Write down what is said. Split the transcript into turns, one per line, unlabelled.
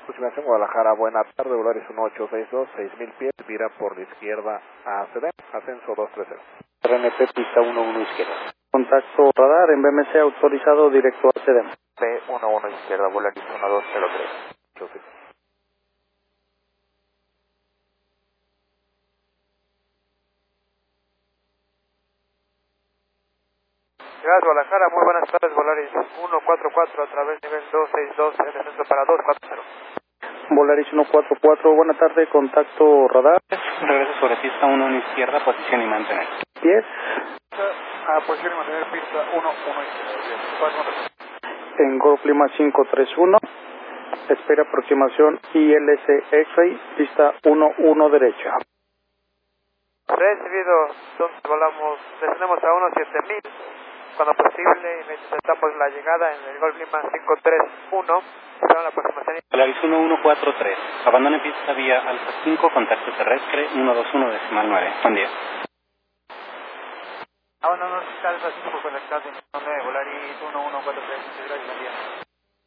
Aproximación Guadalajara, buena tarde, Volaris 1862, 6000 pies, vira por la izquierda a CDM, ascenso 230.
RNP pista 11 izquierda. Contacto radar en BMC autorizado directo a CDM.
P11 izquierda, Volaris 1203.
Ciudad Guadalajara, muy buenas tardes, Volaris 144 a través nivel 262, en descenso para 240.
Volaris 144, buena tarde, contacto radar.
Regreso sobre pista 1 izquierda, posición y mantener.
10.
Posición y mantener pista 1 izquierda.
En Golf Lima 531, espera aproximación ILS X-Ray, pista 11 derecha.
Recibido, entonces volamos, descendemos a 17000, cuando posible, y necesitamos la llegada en el Golf Lima 531, está en la aproximación.
Volaris 1143, abandone pista vía Alfa 5, contacto terrestre 121.9. Buen día.
Abandono Alfa 5 conectado en Volaris 1143, gracias, buen día.